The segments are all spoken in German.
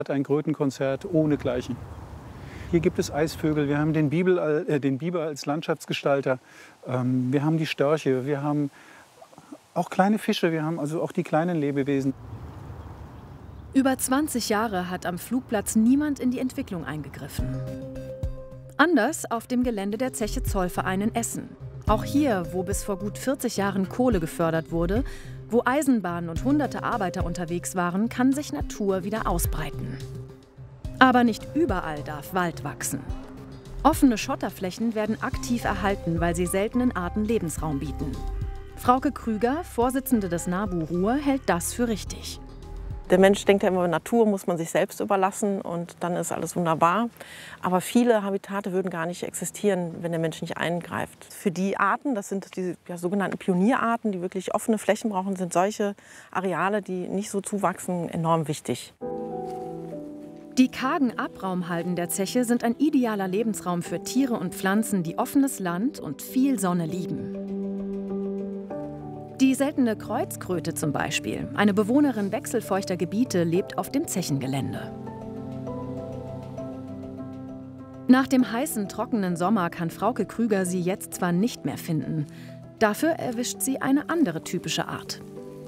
Ein Krötenkonzert ohnegleichen. Hier gibt es Eisvögel, wir haben den Biber als Landschaftsgestalter, wir haben die Störche, wir haben auch kleine Fische, wir haben also auch die kleinen Lebewesen. Über 20 Jahre hat am Flugplatz niemand in die Entwicklung eingegriffen. Anders auf dem Gelände der Zeche Zollverein in Essen. Auch hier, wo bis vor gut 40 Jahren Kohle gefördert wurde, wo Eisenbahnen und hunderte Arbeiter unterwegs waren, kann sich Natur wieder ausbreiten. Aber nicht überall darf Wald wachsen. Offene Schotterflächen werden aktiv erhalten, weil sie seltenen Arten Lebensraum bieten. Frauke Krüger, Vorsitzende des NABU Ruhr, hält das für richtig. Der Mensch denkt ja immer, Natur muss man sich selbst überlassen und dann ist alles wunderbar. Aber viele Habitate würden gar nicht existieren, wenn der Mensch nicht eingreift. Für die Arten, das sind die sogenannten Pionierarten, die wirklich offene Flächen brauchen, sind solche Areale, die nicht so zuwachsen, enorm wichtig. Die kargen Abraumhalden der Zeche sind ein idealer Lebensraum für Tiere und Pflanzen, die offenes Land und viel Sonne lieben. Die seltene Kreuzkröte zum Beispiel, eine Bewohnerin wechselfeuchter Gebiete, lebt auf dem Zechengelände. Nach dem heißen, trockenen Sommer kann Frauke Krüger sie jetzt zwar nicht mehr finden. Dafür erwischt sie eine andere typische Art.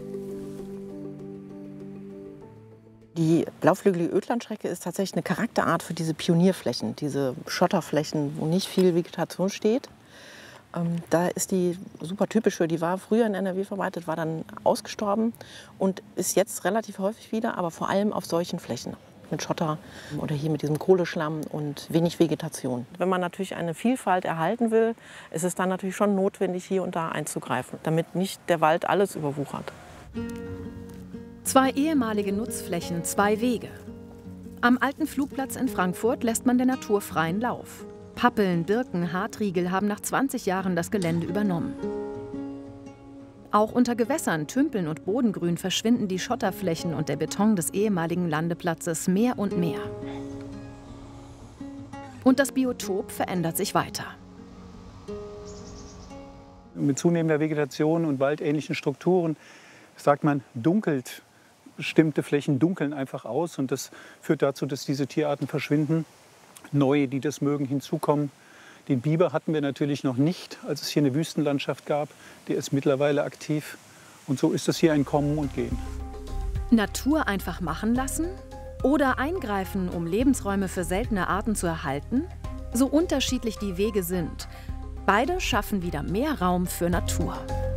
Die blauflügelige Ödlandschrecke ist tatsächlich eine Charakterart für diese Pionierflächen, diese Schotterflächen, wo nicht viel Vegetation steht. Da ist die super typisch für. Die war früher in NRW verbreitet, war dann ausgestorben und ist jetzt relativ häufig wieder, aber vor allem auf solchen Flächen mit Schotter oder hier mit diesem Kohleschlamm und wenig Vegetation. Wenn man natürlich eine Vielfalt erhalten will, ist es dann natürlich schon notwendig, hier und da einzugreifen, damit nicht der Wald alles überwuchert. 2 ehemalige Nutzflächen, 2 Wege. Am alten Flugplatz in Frankfurt lässt man der Natur freien Lauf. Pappeln, Birken, Hartriegel haben nach 20 Jahren das Gelände übernommen. Auch unter Gewässern, Tümpeln und Bodengrün verschwinden die Schotterflächen und der Beton des ehemaligen Landeplatzes mehr und mehr. Und das Biotop verändert sich weiter. Mit zunehmender Vegetation und waldähnlichen Strukturen, sagt man, dunkelt. Bestimmte Flächen dunkeln einfach aus und das führt dazu, dass diese Tierarten verschwinden. Neue, die das mögen, hinzukommen. Den Biber hatten wir natürlich noch nicht, als es hier eine Wüstenlandschaft gab. Der ist mittlerweile aktiv. Und so ist es hier ein Kommen und Gehen. Natur einfach machen lassen? Oder eingreifen, um Lebensräume für seltene Arten zu erhalten? So unterschiedlich die Wege sind, beide schaffen wieder mehr Raum für Natur.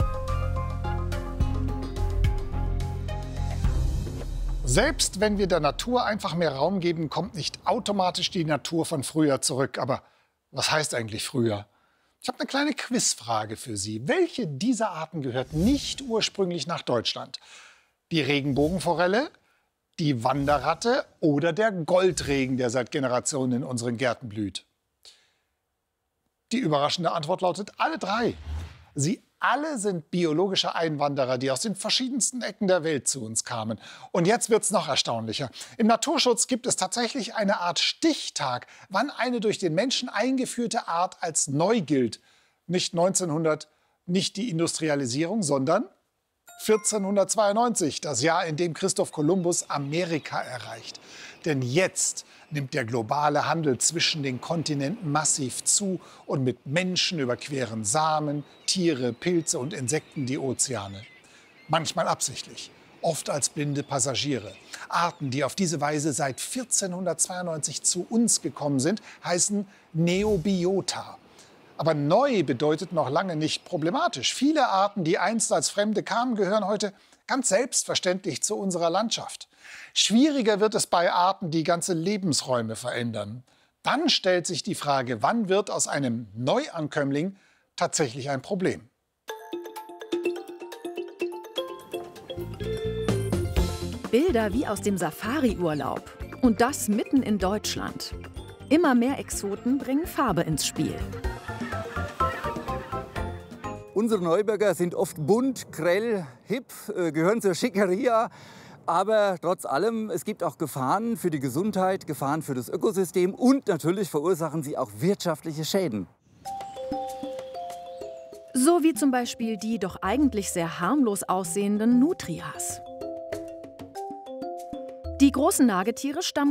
Selbst wenn wir der Natur einfach mehr Raum geben, kommt nicht automatisch die Natur von früher zurück. Aber was heißt eigentlich früher? Ich habe eine kleine Quizfrage für Sie. Welche dieser Arten gehört nicht ursprünglich nach Deutschland? Die Regenbogenforelle, die Wanderratte oder der Goldregen, der seit Generationen in unseren Gärten blüht? Die überraschende Antwort lautet alle 3. Sie alle sind biologische Einwanderer, die aus den verschiedensten Ecken der Welt zu uns kamen. Und jetzt wird es noch erstaunlicher. Im Naturschutz gibt es tatsächlich eine Art Stichtag, wann eine durch den Menschen eingeführte Art als neu gilt. Nicht 1900, nicht die Industrialisierung, sondern 1492, das Jahr, in dem Christoph Kolumbus Amerika erreicht. Denn jetzt nimmt der globale Handel zwischen den Kontinenten massiv zu und mit Menschen überqueren Samen, Tiere, Pilze und Insekten die Ozeane. Manchmal absichtlich, oft als blinde Passagiere. Arten, die auf diese Weise seit 1492 zu uns gekommen sind, heißen Neobiota. Aber neu bedeutet noch lange nicht problematisch. Viele Arten, die einst als Fremde kamen, gehören heute ganz selbstverständlich zu unserer Landschaft. Schwieriger wird es bei Arten, die ganze Lebensräume verändern. Dann stellt sich die Frage, wann wird aus einem Neuankömmling tatsächlich ein Problem? Bilder wie aus dem Safari-Urlaub. Und das mitten in Deutschland. Immer mehr Exoten bringen Farbe ins Spiel. Unsere Neubürger sind oft bunt, grell, hip, gehören zur Schickeria. Aber trotz allem, es gibt auch Gefahren für die Gesundheit, Gefahren für das Ökosystem und natürlich verursachen sie auch wirtschaftliche Schäden. So wie zum Beispiel die doch eigentlich sehr harmlos aussehenden Nutrias. Die großen Nagetiere stammen